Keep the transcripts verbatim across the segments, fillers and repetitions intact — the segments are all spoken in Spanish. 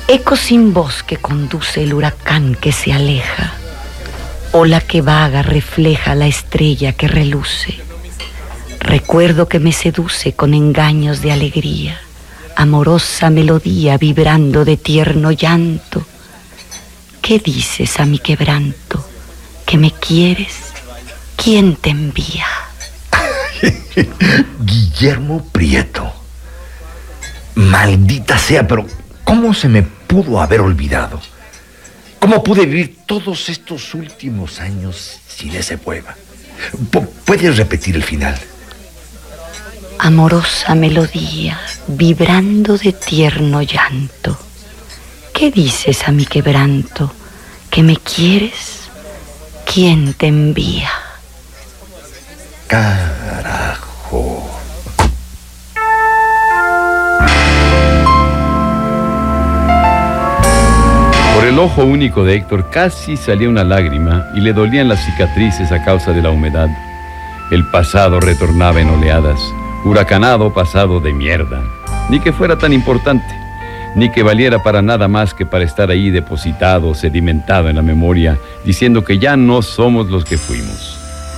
Eco sin voz que conduce el huracán que se aleja, ola que vaga refleja la estrella que reluce. Recuerdo que me seduce con engaños de alegría, amorosa melodía vibrando de tierno llanto. ¿Qué dices a mi quebranto? ¿Que me quieres? ¿Quién te envía? Guillermo Prieto. Maldita sea, pero ¿cómo se me pudo haber olvidado? ¿Cómo pude vivir todos estos últimos años sin ese poema? ¿Puedes repetir el final? Amorosa melodía, vibrando de tierno llanto. ¿Qué dices a mi quebranto? ¿Que me quieres? ¿Quién te envía? Carajo. Por el ojo único de Héctor casi salía una lágrima y le dolían las cicatrices a causa de la humedad. El pasado retornaba en oleadas, huracanado pasado de mierda. Ni que fuera tan importante, ni que valiera para nada más que para estar ahí depositado, sedimentado en la memoria, diciendo que ya no somos los que fuimos.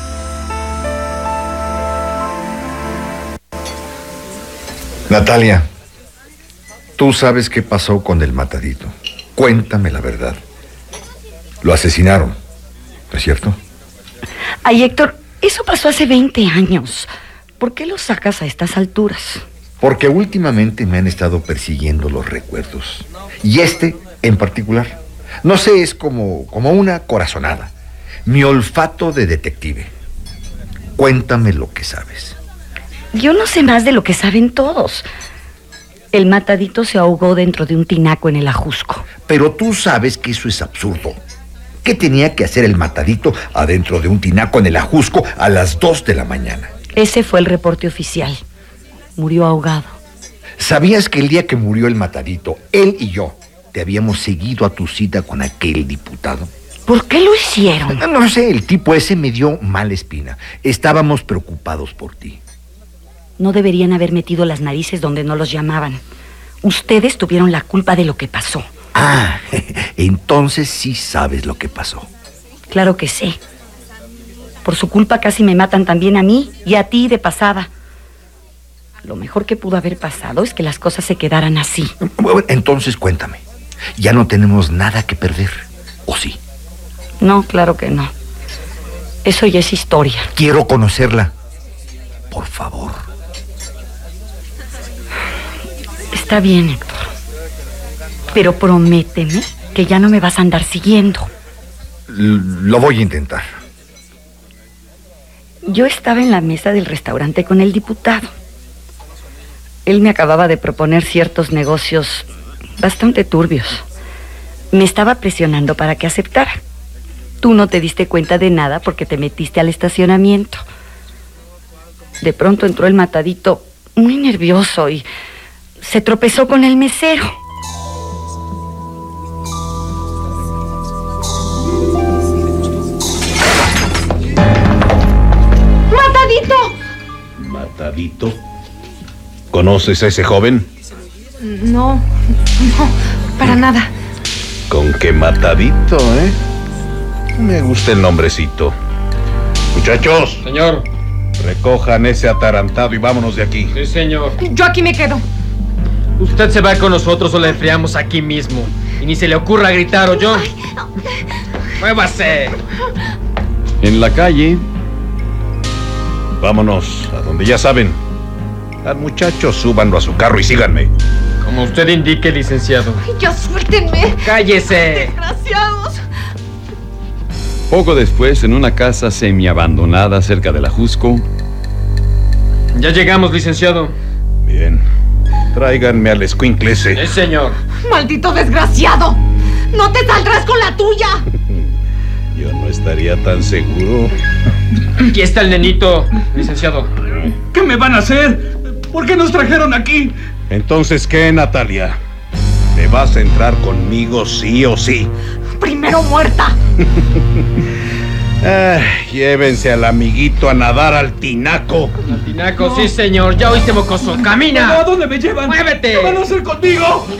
Natalia, tú sabes qué pasó con el matadito. Cuéntame la verdad. Lo asesinaron, ¿no es cierto? Ay, Héctor, eso pasó hace veinte años. ¿Por qué lo sacas a estas alturas? Porque últimamente me han estado persiguiendo los recuerdos. Y este en particular. No sé, es como, como una corazonada. Mi olfato de detective. Cuéntame lo que sabes. Yo no sé más de lo que saben todos. El matadito se ahogó dentro de un tinaco en el Ajusco. Pero tú sabes que eso es absurdo. ¿Qué tenía que hacer el matadito adentro de un tinaco en el Ajusco a las dos de la mañana? Ese fue el reporte oficial. Murió ahogado. ¿Sabías que el día que murió el matadito, él y yo te habíamos seguido a tu cita con aquel diputado? ¿Por qué lo hicieron? No, no sé, el tipo ese me dio mala espina. Estábamos preocupados por ti. No deberían haber metido las narices donde no los llamaban. Ustedes tuvieron la culpa de lo que pasó. Ah, entonces sí sabes lo que pasó. Claro que sé. Por su culpa casi me matan también a mí y a ti de pasada. Lo mejor que pudo haber pasado es que las cosas se quedaran así. Bueno, entonces cuéntame. Ya no tenemos nada que perder, ¿o sí? No, claro que no. Eso ya es historia. Quiero conocerla. Por favor. Está bien, Héctor. Pero prométeme que ya no me vas a andar siguiendo. L- lo voy a intentar. Yo estaba en la mesa del restaurante con el diputado. Él me acababa de proponer ciertos negocios bastante turbios. Me estaba presionando para que aceptara. Tú no te diste cuenta de nada porque te metiste al estacionamiento. De pronto entró el matadito muy nervioso y se tropezó con el mesero. ¡Matadito! ¿Matadito? ¿Conoces a ese joven? No, no, para nada. ¿Con qué Matadito, eh? Me gusta el nombrecito. Muchachos. Señor. Recojan ese atarantado y vámonos de aquí. Sí, señor. Yo aquí me quedo. Usted se va con nosotros o la enfriamos aquí mismo. Y ni se le ocurra gritar, ¿oyó? ¡Muévase! En la calle, Vámonos a donde ya saben. Al muchacho, súbanlo a su carro y síganme. Como usted indique, licenciado. Ay, ya suéltenme. ¡Cállese! Desgraciados. poco después, en una casa semiabandonada cerca del Ajusco. Ya llegamos, licenciado. Bien. Tráiganme al escuincle ese. Sí, señor. Maldito desgraciado. No te saldrás con la tuya. Yo no estaría tan seguro. Aquí está el nenito, licenciado. ¿Qué me van a hacer? ¿Por qué nos trajeron aquí? Entonces, ¿qué, Natalia? ¿Te vas a entrar conmigo sí o sí? Primero muerta. Ay, llévense al amiguito a nadar al tinaco. Al tinaco, no. Sí, señor. Ya oíste, mocoso. ¡Camina! ¿A dónde me llevan? ¡Muévete! ¿Qué van a hacer conmigo?